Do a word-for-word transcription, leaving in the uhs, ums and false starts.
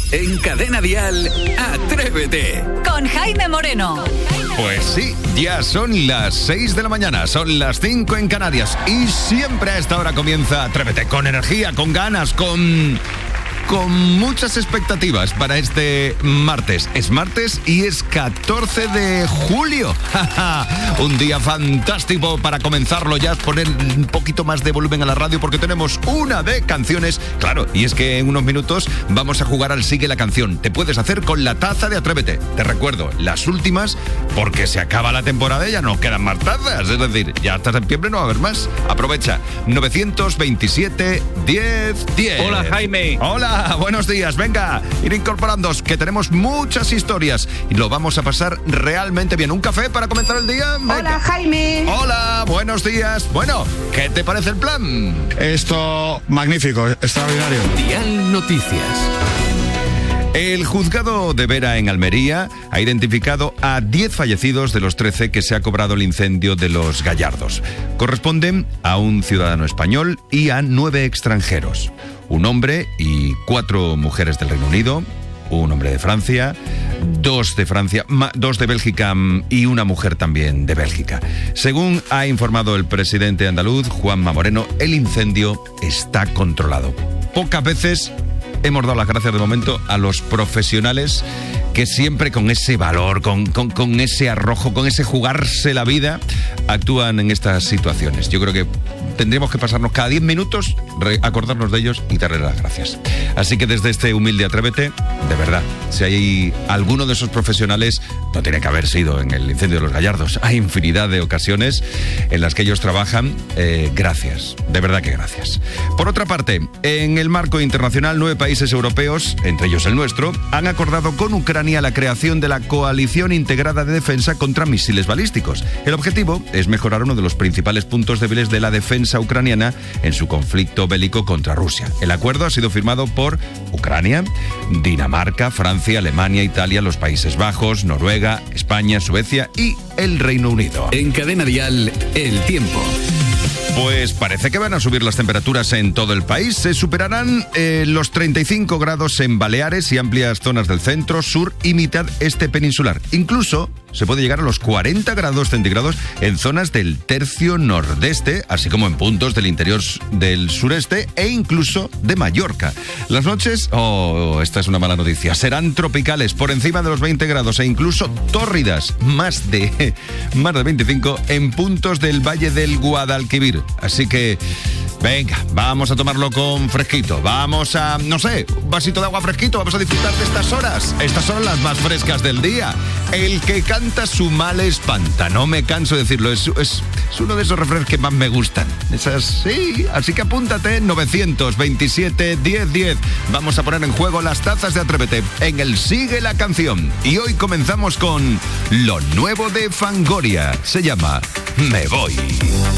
En Cadena Dial, Atrévete. Con Jaime Moreno. Pues sí, ya son las seis de la mañana, son las cinco en Canarias y siempre a esta hora comienza Atrévete, con energía, con ganas, con... con muchas expectativas para este martes. Es martes y es catorce de julio. Un día fantástico para comenzarlo ya, poner un poquito más de volumen a la radio porque tenemos una de canciones. Claro, y es que en unos minutos vamos a jugar al Sigue la Canción. Te puedes hacer con la taza de Atrévete. Te recuerdo, las últimas, porque se acaba la temporada y ya no quedan más tazas. Es decir, ya hasta septiembre no va a haber más. Aprovecha. nueve dos siete, diez, diez. Hola, Jaime. Hola. Buenos días, venga, ir incorporándoos, que tenemos muchas historias y lo vamos a pasar realmente bien. ¿Un café para comenzar el día? Venga. Hola, Jaime. Hola, buenos días. Bueno, ¿qué te parece el plan? Esto, magnífico, extraordinario. Dial Noticias. El juzgado de Vera en Almería ha identificado a diez fallecidos de los trece que se ha cobrado el incendio de Los Gallardos. Corresponden a un ciudadano español y a nueve extranjeros. Un hombre y cuatro mujeres del Reino Unido, un hombre de Francia, dos de Francia, dos de Bélgica y una mujer también de Bélgica. Según ha informado el presidente andaluz, Juanma Moreno, el incendio está controlado. Pocas veces hemos dado las gracias de momento a los profesionales que siempre con ese valor, con, con, con ese arrojo, con ese jugarse la vida, actúan en estas situaciones. Yo creo que tendríamos que pasarnos cada diez minutos, acordarnos de ellos y darles las gracias. Así que desde este humilde Atrévete, de verdad, si hay alguno de esos profesionales, no tiene que haber sido en el incendio de Los Gallardos. Hay infinidad de ocasiones en las que ellos trabajan. Eh, gracias, de verdad que gracias. Por otra parte, en el marco internacional, nueve países europeos, entre ellos el nuestro, han acordado con Ucrania la creación de la Coalición Integrada de Defensa contra Misiles Balísticos. El objetivo es mejorar uno de los principales puntos débiles de la defensa ucraniana en su conflicto bélico contra Rusia. El acuerdo ha sido firmado por Ucrania, Dinamarca, Francia, Alemania, Italia, los Países Bajos, Noruega, España, Suecia y el Reino Unido. En Cadena Dial, el tiempo. Pues parece que van a subir las temperaturas en todo el país. Se superarán eh, los treinta y cinco grados en Baleares y amplias zonas del centro, sur y mitad este peninsular. Incluso se puede llegar a los cuarenta grados centígrados en zonas del tercio nordeste, así como en puntos del interior del sureste e incluso de Mallorca. Las noches, oh, esta es una mala noticia, serán tropicales por encima de los veinte grados e incluso tórridas, más de, más de veinticinco en puntos del Valle del Guadalquivir. Así que, venga, vamos a tomarlo con fresquito. Vamos a, no sé, un vasito de agua fresquito. Vamos a disfrutar de estas horas. Estas son las más frescas del día. El que canta su mal espanta. No me canso de decirlo. Es, es, es uno de esos refranes que más me gustan. Esas, sí. Así que apúntate, nueve dos siete, diez, diez. Vamos a poner en juego las tazas de Atrévete en el Sigue la Canción. Y hoy comenzamos con lo nuevo de Fangoria. Se llama Me Voy.